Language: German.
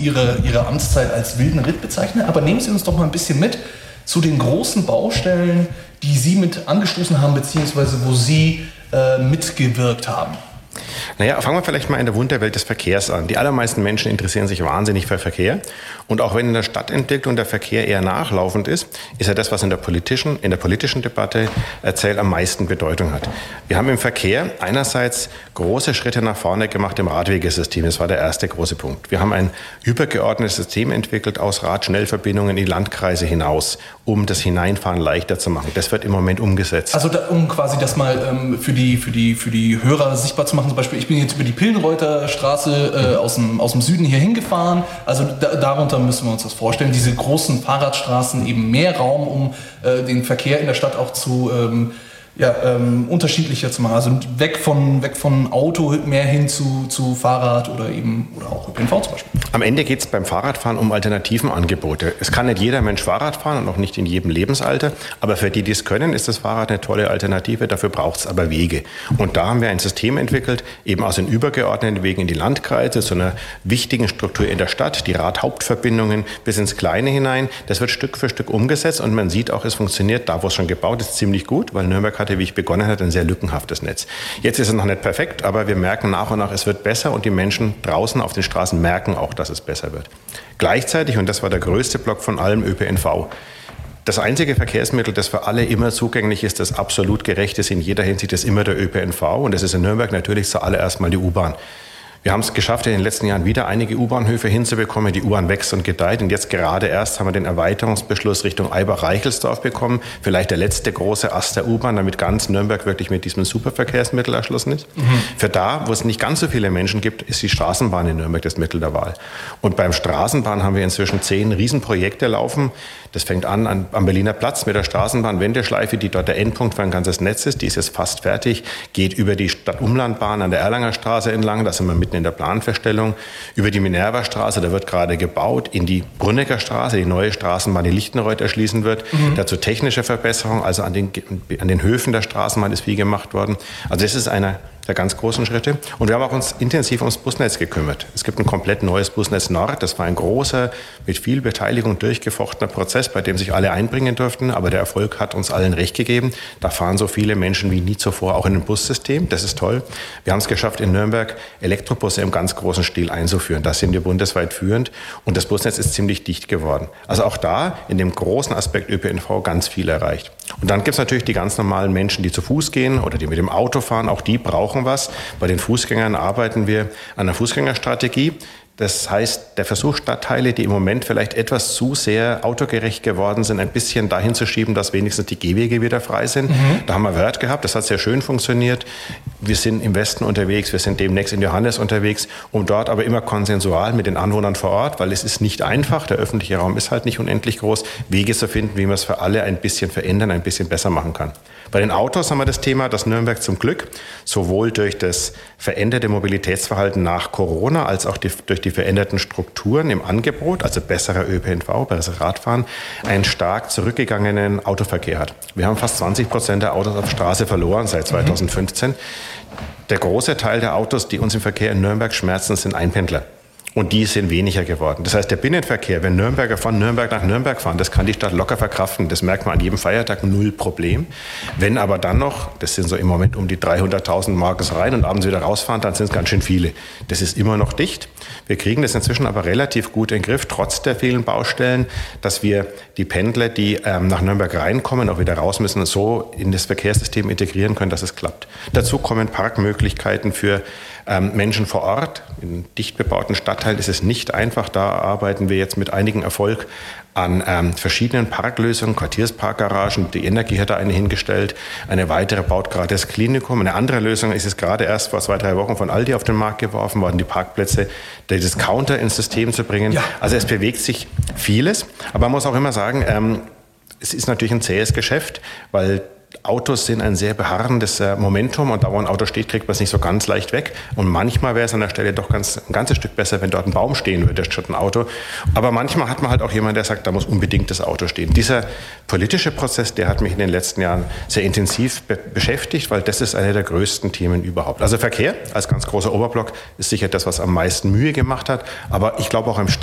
Ihre Amtszeit als wilden Ritt bezeichnen. Aber nehmen Sie uns doch mal ein bisschen mit zu den großen Baustellen, die Sie mit angestoßen haben, beziehungsweise wo Sie mitgewirkt haben. Naja, fangen wir vielleicht mal in der Wunderwelt des Verkehrs an. Die allermeisten Menschen interessieren sich wahnsinnig für Verkehr. Und auch wenn in der Stadtentwicklung der Verkehr eher nachlaufend ist, ist er das, was in der politischen Debatte erzählt, am meisten Bedeutung hat. Wir haben im Verkehr einerseits große Schritte nach vorne gemacht im Radwegesystem. Das war der erste große Punkt. Wir haben ein übergeordnetes System entwickelt aus Radschnellverbindungen in die Landkreise hinaus, um das Hineinfahren leichter zu machen. Das wird im Moment umgesetzt. Also um quasi das mal für die Hörer sichtbar zu machen, zum Beispiel, ich bin jetzt über die Pillenreuther Straße aus dem Süden hier hingefahren. Also darunter müssen wir uns das vorstellen. Diese großen Fahrradstraßen, eben mehr Raum, um den Verkehr in der Stadt auch zu unterschiedlicher zu machen. Also weg von Auto mehr hin zu Fahrrad oder auch ÖPNV zum Beispiel. Am Ende geht es beim Fahrradfahren um alternativen Angebote. Es kann nicht jeder Mensch Fahrrad fahren und auch nicht in jedem Lebensalter. Aber für die, die es können, ist das Fahrrad eine tolle Alternative. Dafür braucht es aber Wege. Und da haben wir ein System entwickelt, eben aus den übergeordneten Wegen in die Landkreise, zu einer wichtigen Struktur in der Stadt, die Radhauptverbindungen bis ins Kleine hinein. Das wird Stück für Stück umgesetzt und man sieht auch, es funktioniert da, wo es schon gebaut ist, ziemlich gut, weil Nürnberg hatte, wie ich begonnen hatte, ein sehr lückenhaftes Netz. Jetzt ist es noch nicht perfekt, aber wir merken nach und nach, es wird besser und die Menschen draußen auf den Straßen merken auch, dass es besser wird. Gleichzeitig, und das war der größte Block von allem, ÖPNV. Das einzige Verkehrsmittel, das für alle immer zugänglich ist, das absolut gerecht ist in jeder Hinsicht, ist immer der ÖPNV. Und das ist in Nürnberg natürlich zuallererst mal die U-Bahn. Wir haben es geschafft, in den letzten Jahren wieder einige U-Bahnhöfe hinzubekommen. Die U-Bahn wächst und gedeiht. Und jetzt gerade erst haben wir den Erweiterungsbeschluss Richtung Eibach-Reichelsdorf bekommen. Vielleicht der letzte große Ast der U-Bahn, damit ganz Nürnberg wirklich mit diesem Superverkehrsmittel erschlossen ist. Für da, wo es nicht ganz so viele Menschen gibt, ist die Straßenbahn in Nürnberg das Mittel der Wahl. Und beim Straßenbahn haben wir inzwischen 10 Riesenprojekte laufen. Das fängt an am Berliner Platz mit der Straßenbahn-Wendeschleife, die dort der Endpunkt für ein ganzes Netz ist. Die ist jetzt fast fertig, geht über die Stadtumlandbahn an der Erlanger Straße entlang. Da sind wir mitten in der Planfeststellung. Über die Minerva-Straße, da wird gerade gebaut, in die Brünnecker Straße, die neue Straßenbahn, die Lichtenreuth erschließen wird. Dazu technische Verbesserung, also an den Höfen der Straßenbahn ist viel gemacht worden. Also das ist einer der ganz großen Schritte. Und wir haben auch uns intensiv ums Busnetz gekümmert. Es gibt ein komplett neues Busnetz Nord. Das war ein großer, mit viel Beteiligung durchgefochtener Prozess, bei dem sich alle einbringen durften. Aber der Erfolg hat uns allen recht gegeben. Da fahren so viele Menschen wie nie zuvor auch in ein Bussystem. Das ist toll. Wir haben es geschafft, in Nürnberg Elektrobusse im ganz großen Stil einzuführen. Das sind wir bundesweit führend. Und das Busnetz ist ziemlich dicht geworden. Also auch da in dem großen Aspekt ÖPNV ganz viel erreicht. Und dann gibt es natürlich die ganz normalen Menschen, die zu Fuß gehen oder die mit dem Auto fahren. Auch die brauchen was. Bei den Fußgängern arbeiten wir an einer Fußgängerstrategie. Das heißt, der Versuch, Stadtteile, die im Moment vielleicht etwas zu sehr autogerecht geworden sind, ein bisschen dahin zu schieben, dass wenigstens die Gehwege wieder frei sind. Da haben wir Wert gehabt, das hat sehr schön funktioniert. Wir sind im Westen unterwegs, wir sind demnächst in Johannes unterwegs, um dort aber immer konsensual mit den Anwohnern vor Ort, weil es ist nicht einfach, der öffentliche Raum ist halt nicht unendlich groß, Wege zu finden, wie man es für alle ein bisschen verändern, ein bisschen besser machen kann. Bei den Autos haben wir das Thema, dass Nürnberg zum Glück sowohl durch das veränderte Mobilitätsverhalten nach Corona als auch durch die veränderten Strukturen im Angebot, also besserer ÖPNV, besseres Radfahren, einen stark zurückgegangenen Autoverkehr hat. Wir haben fast 20% der Autos auf Straße verloren seit 2015. Der große Teil der Autos, die uns im Verkehr in Nürnberg schmerzen, sind Einpendler. Und die sind weniger geworden. Das heißt, der Binnenverkehr, wenn Nürnberger von Nürnberg nach Nürnberg fahren, das kann die Stadt locker verkraften. Das merkt man an jedem Feiertag, null Problem. Wenn aber dann noch, das sind so im Moment um die 300.000 Markes rein und abends wieder rausfahren, dann sind es ganz schön viele. Das ist immer noch dicht. Wir kriegen das inzwischen aber relativ gut in den Griff, trotz der vielen Baustellen, dass wir die Pendler, die nach Nürnberg reinkommen, auch wieder raus müssen, so in das Verkehrssystem integrieren können, dass es klappt. Dazu kommen Parkmöglichkeiten für Menschen vor Ort. In dicht bebauten Stadtteilen ist es nicht einfach. Da arbeiten wir jetzt mit einigem Erfolg an verschiedenen Parklösungen, Quartiersparkgaragen. Die Energie hat da eine hingestellt. Eine weitere baut gerade das Klinikum. Eine andere Lösung ist es gerade erst vor 2-3 Wochen von Aldi auf den Markt geworfen worden, die Parkplätze, der Discounter ins System zu bringen. Ja. Also es bewegt sich vieles. Aber man muss auch immer sagen, es ist natürlich ein zähes Geschäft, weil Autos sind ein sehr beharrendes Momentum und da, wo ein Auto steht, kriegt man es nicht so ganz leicht weg. Und manchmal wäre es an der Stelle doch ein ganzes Stück besser, wenn dort ein Baum stehen würde, statt ein Auto. Aber manchmal hat man halt auch jemanden, der sagt, da muss unbedingt das Auto stehen. Dieser politische Prozess, der hat mich in den letzten Jahren sehr intensiv beschäftigt, weil das ist eine der größten Themen überhaupt. Also Verkehr als ganz großer Oberblock ist sicher das, was am meisten Mühe gemacht hat. Aber ich glaube auch im